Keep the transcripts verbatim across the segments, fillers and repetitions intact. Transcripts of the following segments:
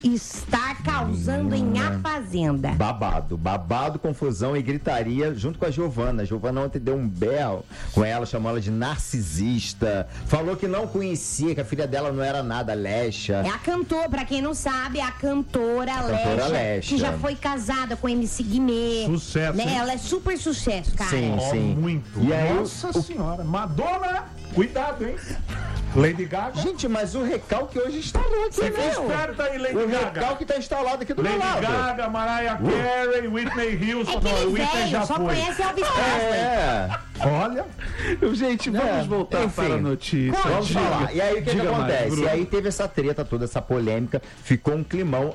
está causando em A Fazenda. Babado, babado, confusão e gritaria junto com a Giovana. A Giovana ontem deu um berro com ela, chamou ela de narcisista. Falou que não conhecia, que a filha dela não era nada, Lecha. É a cantora, pra quem não sabe, é a cantora, a cantora Lecha, Lecha, que já foi casada com M C Guimê. Sucesso, né? hein? Ela é super sucesso, cara. Sim, Oh, sim. muito. E aí, Nossa o- senhora. Madonna, cuidado, hein? Lady Gaga. Gente, mas o recalque hoje instalou aqui, Fica né? esperto aí, Lady O Gaga. recalque tá instalado aqui do Lady meu lado. Gaga, Mariah Carey, Whitney Houston. É aquele Não, Whitney já velho, só foi. conhece Elvis Presley. É, Olha, Gente, vamos É, voltar enfim. para a notícia. vamos Diga. falar. E aí, o que, que Diga mais, acontece? Bruno. E aí teve essa treta toda, essa polêmica, ficou um climão.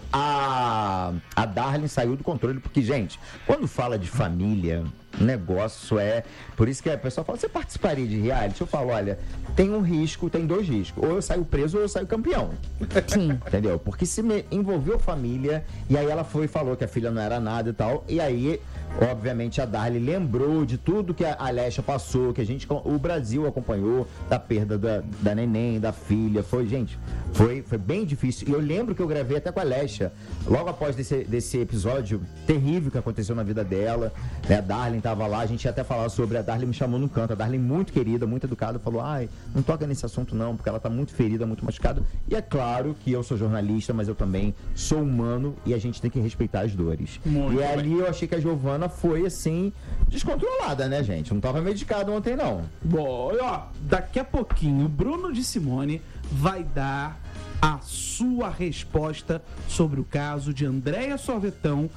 A, a Darlene saiu do controle, porque, gente, quando fala de família, o negócio é... Por isso que a pessoa fala, você participaria de reality? Eu falo, olha, tem um risco, tem dois riscos. Ou eu saio preso ou eu saio campeão. Sim. Entendeu? Porque se me envolveu família, e aí ela foi e falou que a filha não era nada e tal, e aí, obviamente, a Darlene lembrou de tudo que a Alexa passou, que a gente, o Brasil acompanhou, da perda da, da neném, da filha, foi, gente, foi, foi bem difícil. E eu lembro que eu gravei até com a Alexa, logo após desse, desse episódio terrível que aconteceu na vida dela, né, a Darlene tava lá, a gente ia até falar sobre, a Darlene me chamou no canto, a Darlene muito querida, muito educada, falou, ai, não toca nesse assunto não, porque ela tá muito ferida, muito machucada. E é claro que eu sou jornalista, mas eu também sou humano e a gente tem que respeitar as dores. Muito e bem. ali eu achei que a Giovana foi, assim, descontrolada, né, gente? Não tava medicada ontem, não. Bom, e ó, daqui a pouquinho, Bruno de Simone vai dar a sua resposta sobre o caso de Andréia Sorvetão.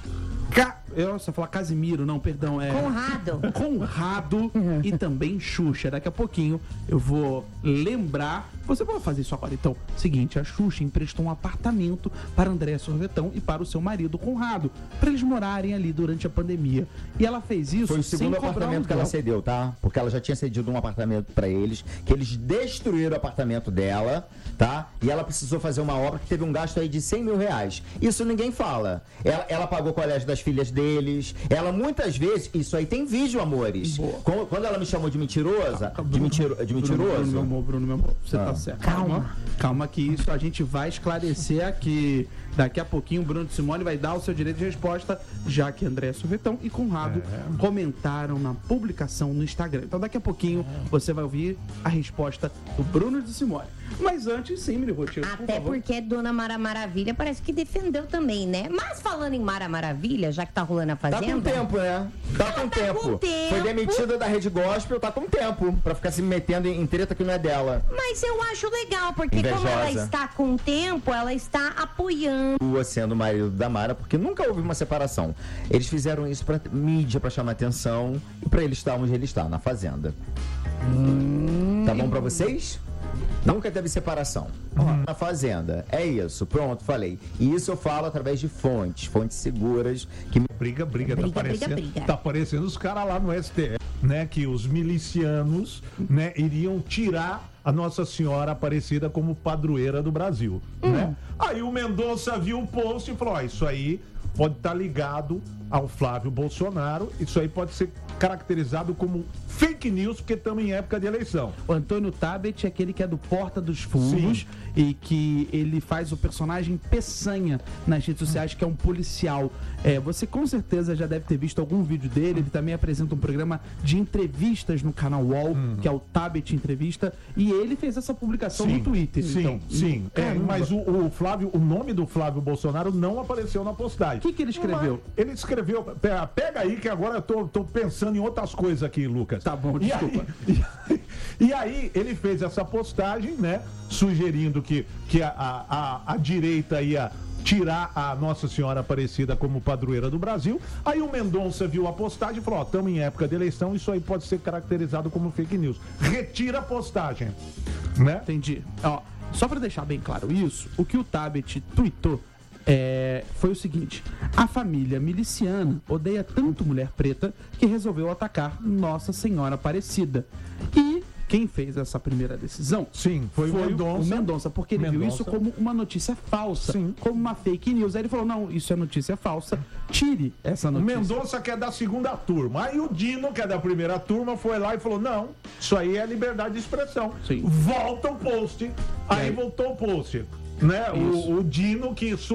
Ca... Eu só falar Casimiro, não, perdão, é Conrado. Conrado e também Xuxa. Daqui a pouquinho eu vou lembrar. Você pode fazer isso agora, então. Seguinte, a Xuxa emprestou um apartamento para Andréia Sorvetão e para o seu marido Conrado, para eles morarem ali durante a pandemia. E ela fez isso Foi o sem segundo cobrar apartamento que ela aluguel. cedeu, tá? Porque ela já tinha cedido um apartamento pra eles, que eles destruíram o apartamento dela, tá? E ela precisou fazer uma obra que teve um gasto aí de cem mil reais. Isso ninguém fala. Ela, ela pagou o colégio das filhas deles. Ela muitas vezes, isso aí tem vídeo, amores. Boa. Quando, quando ela me chamou de mentirosa, de, Bruno, mentiro, de Bruno, mentiroso. Bruno, meu amor, Bruno, meu amor, você Ah. tá certo. Calma. Calma que isso a gente vai esclarecer aqui. Daqui a pouquinho o Bruno de Simone vai dar o seu direito de resposta, já que André Sorvetão e Conrado É. comentaram na publicação no Instagram. Então daqui a pouquinho você vai ouvir a resposta do Bruno de Simone. Mas antes, sim, me Roteiro, por Até favor. porque Dona Mara Maravilha parece que defendeu também, né? Mas falando em Mara Maravilha, já que tá rolando a Tá com Fazenda... tempo, né? Tá com tá tempo. com tempo. Foi demitida da Rede Gospel, tá com tempo. Pra ficar se metendo em, em treta que não é dela. Mas eu acho legal, porque como ela Invejosa. está com tempo, ela está apoiando. Continua sendo o marido da Mara, porque nunca houve uma separação. Eles fizeram isso pra mídia, pra chamar atenção e pra ele estar onde ele está, na Fazenda. Tá bom pra vocês? Nunca teve separação. Na Fazenda. É isso. Pronto, falei. E isso eu falo através de fontes, fontes seguras, que me briga, briga, Briga, tá aparecendo, briga, briga. tá aparecendo os caras lá no S T F, né, que os milicianos, né, iriam tirar a Nossa Senhora Aparecida como padroeira do Brasil, né? Aí o Mendonça viu o post e falou, ó, isso aí pode estar ligado ao Flávio Bolsonaro, isso aí pode ser caracterizado como fake news, porque estamos em época de eleição. O Antônio Tabet é aquele que é do Porta dos Fundos. Sim. E que ele faz o personagem Peçanha nas redes sociais, que é um policial. É, você com certeza já deve ter visto algum vídeo dele. Ele também apresenta um programa de entrevistas no canal U O L, Uhum. que é o Tabet Entrevista. E ele fez essa publicação no Twitter. Sim, então, sim. É, caramba. mas o, o Flávio, o nome do Flávio Bolsonaro não apareceu na postagem. O que que ele escreveu? Mas ele escreveu. Pega, pega aí que agora eu tô, tô pensando em outras coisas aqui, Lucas. Tá bom, E desculpa. aí, e, aí, e aí ele fez essa postagem, né? Sugerindo que, que a, a, a, a direita ia tirar a Nossa Senhora Aparecida como padroeira do Brasil. Aí o Mendonça viu a postagem e falou, ó, estamos em época de eleição, isso aí pode ser caracterizado como fake news. Retira a postagem, né? Entendi. Ó, só pra deixar bem claro isso, o que o Tabet tweetou é, foi o seguinte: a família miliciana odeia tanto mulher preta que resolveu atacar Nossa Senhora Aparecida. E quem fez essa primeira decisão Sim, foi, foi o Mendonça. o Mendonça, porque ele viu Mendonça. isso como uma notícia falsa, Sim. como uma fake news. Aí ele falou, não, isso é notícia falsa, tire essa O notícia. Mendonça quer da segunda turma. Aí o Dino, que é da primeira turma, foi lá e falou, não, isso aí é liberdade de expressão. Sim. Volta o post. Aí aí? voltou o post. né? Isso. O, o Dino que